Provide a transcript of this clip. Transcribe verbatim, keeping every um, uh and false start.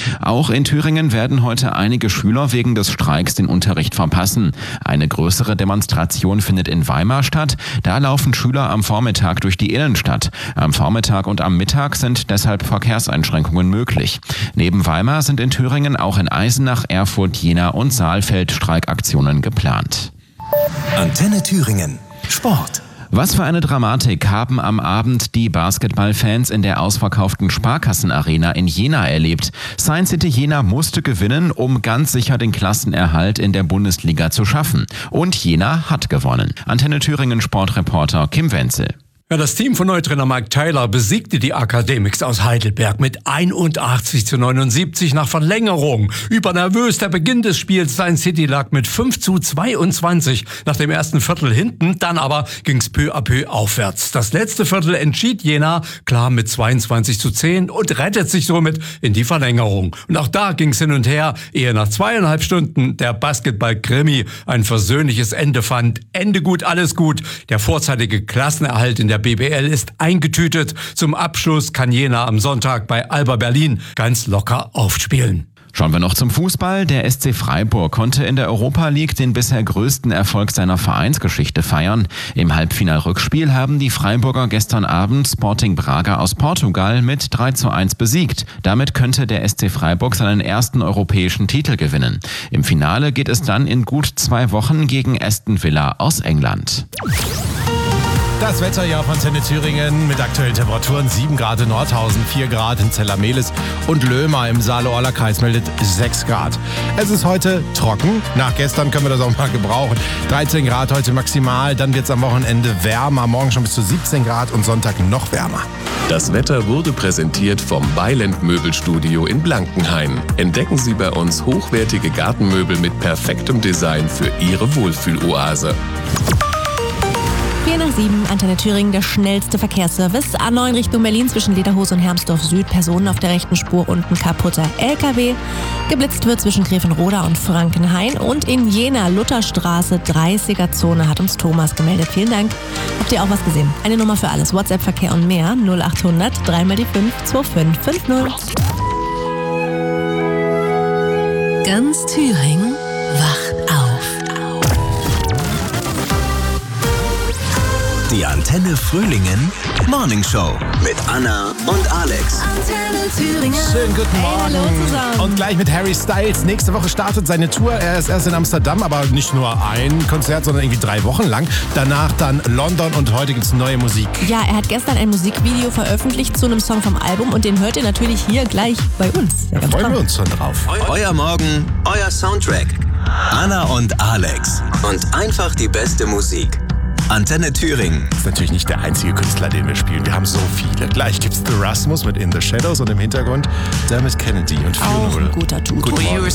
Auch in Thüringen werden heute einige Schüler wegen des Streiks den Unterricht verpassen. Eine größere Demonstration findet in Weimar statt. Da laufen Schüler am Vormittag durch die Innenstadt. Am Vormittag und am Mittag sind deshalb Verkehrseinschränkungen möglich. Neben Weimar sind in Thüringen auch in Eisenach, Erfurt, Jena und Saalfeld Streikaktionen geplant. Antenne Thüringen. Sport. Was für eine Dramatik haben am Abend die Basketballfans in der ausverkauften Sparkassenarena in Jena erlebt. Science City Jena musste gewinnen, um ganz sicher den Klassenerhalt in der Bundesliga zu schaffen. Und Jena hat gewonnen. Antenne Thüringen Sportreporter Kim Wenzel. Ja, das Team von Neutrainer Mike Tyler besiegte die Academics aus Heidelberg mit einundachtzig zu neunundsiebzig nach Verlängerung. Übernervös der Beginn des Spiels. Science City lag mit fünf zu zweiundzwanzig nach dem ersten Viertel hinten. Dann aber ging's peu à peu aufwärts. Das letzte Viertel entschied Jena klar mit zweiundzwanzig zu zehn und rettet sich somit in die Verlängerung. Und auch da ging's hin und her, ehe nach zweieinhalb Stunden der Basketball-Krimi ein versöhnliches Ende fand. Ende gut, alles gut. Der vorzeitige Klassenerhalt in der B B L ist eingetütet. Zum Abschluss kann Jena am Sonntag bei Alba Berlin ganz locker aufspielen. Schauen wir noch zum Fußball. Der S C Freiburg konnte in der Europa League den bisher größten Erfolg seiner Vereinsgeschichte feiern. Im Halbfinal-Rückspiel haben die Freiburger gestern Abend Sporting Braga aus Portugal mit drei zu eins besiegt. Damit könnte der S C Freiburg seinen ersten europäischen Titel gewinnen. Im Finale geht es dann in gut zwei Wochen gegen Aston Villa aus England. Das Wetter hier auf Antenne Thüringen mit aktuellen Temperaturen sieben Grad in Nordhausen, vier Grad in Zellamelis und Löhmer im Saale-Orla-Kreis meldet sechs Grad. Es ist heute trocken. Nach gestern können wir das auch mal gebrauchen. dreizehn Grad heute maximal, dann wird es am Wochenende wärmer. Morgen schon bis zu siebzehn Grad und Sonntag noch wärmer. Das Wetter wurde präsentiert vom Beiland Möbelstudio in Blankenhain. Entdecken Sie bei uns hochwertige Gartenmöbel mit perfektem Design für Ihre Wohlfühloase. vier nach sieben, Antenne Thüringen, der schnellste Verkehrsservice. A neun Richtung Berlin zwischen Lederhose und Hermsdorf Süd. Personen auf der rechten Spur und ein kaputter L K W. Geblitzt wird zwischen Grevenroda und Frankenhain. Und in Jena, Lutherstraße, dreißiger Zone, hat uns Thomas gemeldet. Vielen Dank. Habt ihr auch was gesehen? Eine Nummer für alles. WhatsApp-Verkehr und mehr. null achthundert, drei mal die fünf, zwei fünf fünf null. Ganz Thüringen wacht auf. Die Antenne Frühlingen Morning Show mit Anna und Alex. Antenne Thüringen. Schönen guten Morgen. Hey, hallo zusammen. Und gleich mit Harry Styles. Nächste Woche startet seine Tour. Er ist erst in Amsterdam, aber nicht nur ein Konzert, sondern irgendwie drei Wochen lang. Danach dann London und heute gibt's neue Musik. Ja, er hat gestern ein Musikvideo veröffentlicht zu einem Song vom Album und den hört ihr natürlich hier gleich bei uns. Da freuen wir uns schon drauf. Euer Morgen, euer Soundtrack. Anna und Alex. Und einfach die beste Musik. Antenne Thüringen. Das ist natürlich nicht der einzige Künstler, den wir spielen. Wir haben so viele. Gleich gibt's The Rasmus mit In the Shadows und im Hintergrund Dermot Kennedy und Funeral. Auch ein guter Typ. Guten Morgen.